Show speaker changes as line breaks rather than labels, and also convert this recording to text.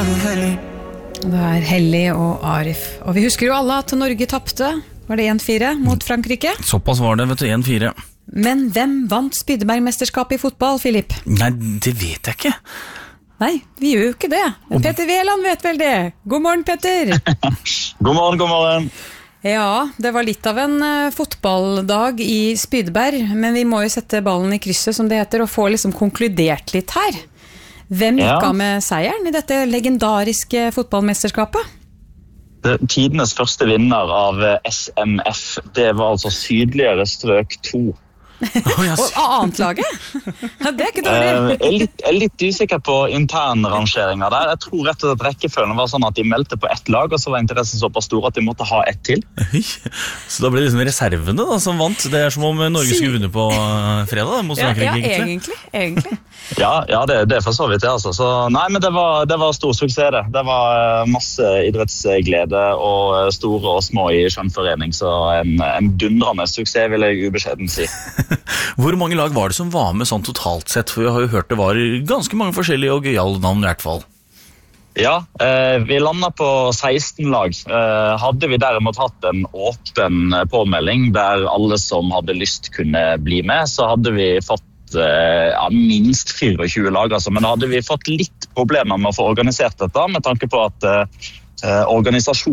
Det Hellig og Arif. Og vi husker jo alle at Norge tappte. Var det 1-4 mot Frankrike?
Såpass var det, vet du, 1-4.
Men hvem vant Spydeberg-mesterskapet i fotball, Filip?
Nei, det vet jeg ikke.
Nei, vi gjør jo ikke det. Petter Veland vet vel det. God morgen, Petter.
God morgen.
Ja, det var litt av en fotballdag i Spydeberg, men vi må jo sette ballen i krysset, som det heter, og få liksom konkludert litt her. Hvem gikk av med seieren i dette legendariske fotballmesterskapet?
Tidenes første vinner av SMF, det var altså Sydligere strøk 2.
Og annet laget? Det ikke dårlig.
Jeg litt usikker på internrangeringen der. Jeg tror rett og slett rekkefølgen var sånn at de meldte på ett lag, og så var interessen såpass stor at de måtte ha ett til.
Så da ble det liksom reservene da, som vant. Det som om Norge skulle vunnet på fredag mot Frankrike,
egentlig.
Ja, det for så vidt, altså. Så, nei, men det var stor suksess det. Det var masse idrettsglede og store og små i skjønnforening, så en dundrende suksess vil jeg ubeskjeden si.
Hvor mange lag var det som var med sånn totalt sett? For vi har jo hørt det var ganske mange forskjellige og gøyale navn i hvert fall.
Ja, vi landet på 16 lag. Hadde vi derimot hatt en åpen påmelding der alle som hadde lyst kunne bli med, så hadde vi fått minst 24 lag. Altså. Men da hadde vi fått litt problemer med å få organisert dette, med tanke på at organisasjonen